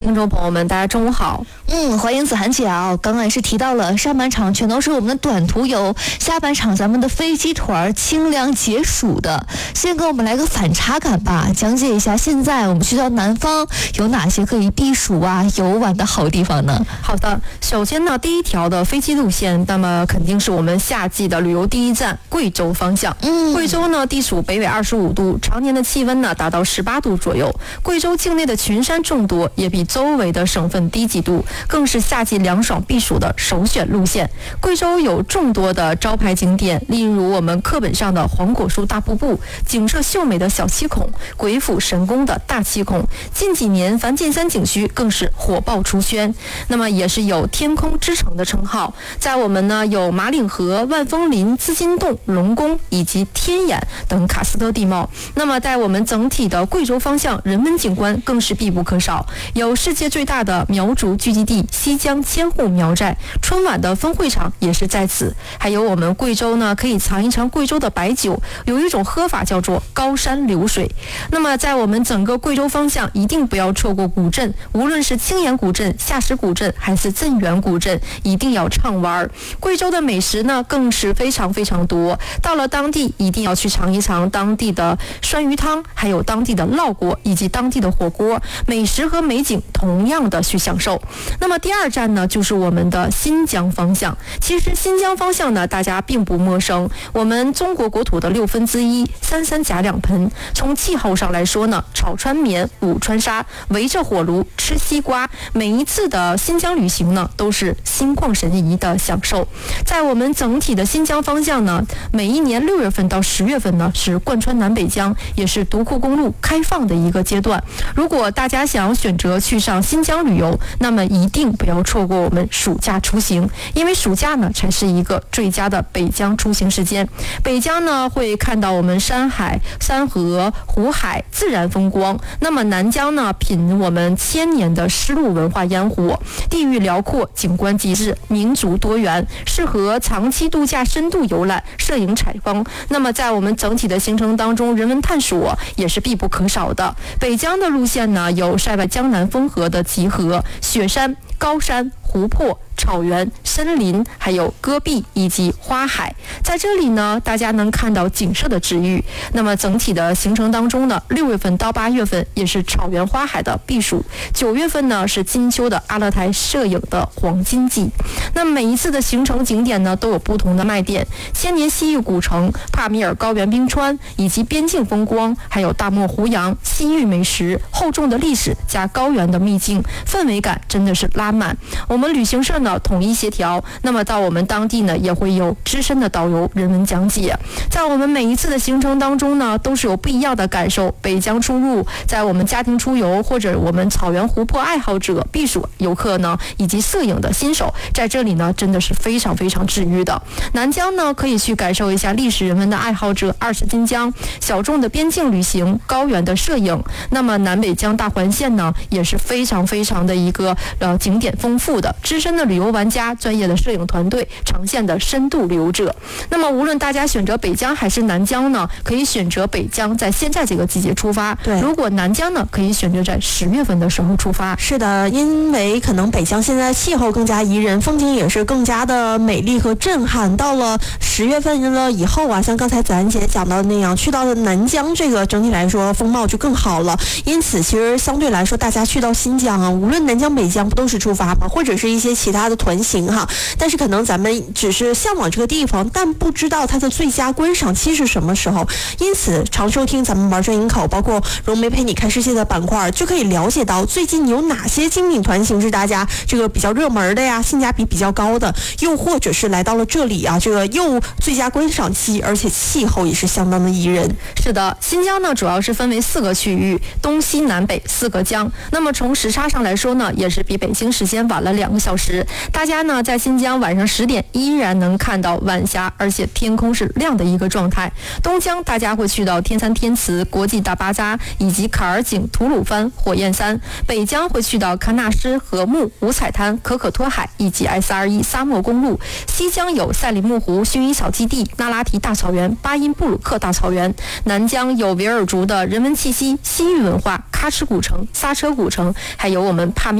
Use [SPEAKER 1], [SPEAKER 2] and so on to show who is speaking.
[SPEAKER 1] 听众朋友们，大家中午好。
[SPEAKER 2] 欢迎子涵姐啊！刚刚也是提到了上半场全都是我们的短途游，下半场咱们的飞机团清凉解暑的。先给我们来个反差感吧，讲解一下现在我们去到南方有哪些可以避暑啊、游玩的好地方呢？
[SPEAKER 1] 好的，首先呢，第一条的飞机路线，那么肯定是我们夏季的旅游第一站贵州方向。贵州呢地处北纬25度，常年的气温呢达到18度左右。贵州境内的群山众多，也比周围的省份低几度，更是夏季凉爽避暑的首选路线。贵州有众多的招牌景点，例如我们课本上的黄果树大瀑布、景色秀美的小七孔、鬼斧神工的大七孔。近几年梵净山景区更是火爆出圈，那么也是有天空之城的称号。在我们呢有马岭河、万峰林、资金洞、龙宫以及天眼等喀斯特地貌。那么在我们整体的贵州方向，人文景观更是必不可少，有世界最大的苗族聚集地西江千户苗寨，春晚的分会场也是在此。还有我们贵州呢，可以尝一尝贵州的白酒，有一种喝法叫做高山流水。那么在我们整个贵州方向，一定不要错过古镇，无论是青岩古镇、下石古镇还是镇远古镇，一定要畅玩。贵州的美食呢，更是非常非常多，到了当地一定要去尝一尝当地的酸鱼汤，还有当地的烙锅以及当地的火锅，美食和美景同样的去享受。那么第二站呢，就是我们的新疆方向。其实新疆方向呢，大家并不陌生，我们中国国土的1/6，三三夹两盆。从气候上来说呢，草穿棉，舞穿纱，围着火炉吃西瓜。每一次的新疆旅行呢，都是心旷神怡的享受。在我们整体的新疆方向呢，每一年6月份到10月份呢，是贯穿南北疆，也是独库公路开放的一个阶段。如果大家想要选择去上新疆旅游，那么一定不要错过我们暑假出行，因为暑假呢才是一个最佳的北疆出行时间。北疆呢会看到我们山海、山河、湖海自然风光，那么南疆呢品我们1000年的丝路文化烟火，地域辽阔，景观极致，民族多元，适合长期度假、深度游览、摄影采风。那么在我们整体的行程当中，人文探索也是必不可少的。北疆的路线呢，有塞外江南风荷的集合，雪山、高山、湖泊、草原、森林，还有戈壁以及花海。在这里呢，大家能看到景色的治愈。那么整体的行程当中呢，6月份到8月份也是草原花海的避暑，9月份呢是金秋的阿勒泰摄影的黄金季。那每一次的行程景点呢都有不同的卖点，千年西域古城、帕米尔高原冰川以及边境风光，还有大漠胡杨、西域美食、厚重的历史加高原的秘境，氛围感真的是拉满。我们旅行社呢统一协调，那么到我们当地呢也会有资深的导游人文讲解。在我们每一次的行程当中呢，都是有不一样的感受。北疆出入，在我们家庭出游或者我们草原湖泊爱好者、避暑游客呢，以及摄影的新手，在这里呢真的是非常非常治愈的。南疆呢可以去感受一下历史人文的爱好者，20金疆小众的边境旅行，高原的摄影。那么南北疆大环线呢也是非常非常的一个景点丰富的，资深的旅游玩家、专业的摄影团队、长线的深度旅游者。那么无论大家选择北疆还是南疆呢，可以选择北疆在现在这个季节出发，
[SPEAKER 2] 对，
[SPEAKER 1] 如果南疆呢可以选择在10月份的时候出发。
[SPEAKER 2] 是的，因为可能北疆现在气候更加宜人，风景也是更加的美丽和震撼。到了10月份了以后啊，像刚才子涵姐讲到的那样，去到了南疆，这个整体来说风貌就更好了。因此其实相对来说，大家去到新疆啊，无论南疆北疆不都是出发吗？或者是一些其他的团行哈，但是可能咱们只是向往这个地方，但不知道它的最佳观赏期是什么时候。因此常收听咱们玩转营口包括融媒陪你看世界的板块，就可以了解到最近有哪些精品团行是大家这个比较热门的呀，性价比比较高的，又或者是来到了这里啊，这个又最佳观赏期，而且气候也是相当的宜人。
[SPEAKER 1] 是的，新疆呢主要是分为4个区域，东西南北4个疆。那么从时差上来说呢，也是比北京时间晚了2个小时。大家呢在新疆晚上10点依然能看到晚霞，而且天空是亮的一个状态。东疆大家会去到天山天池、国际大巴扎以及坎儿井、吐鲁番、火焰山。北疆会去到喀纳什、和木、五彩滩、可可托海以及 S21沙漠公路。西疆有赛里木湖、薰衣草基地、那拉提大草原、巴音布鲁克大草原。南疆有维尔族的人文气息、西域文化、喀什古城、刹车古城，还有我们帕米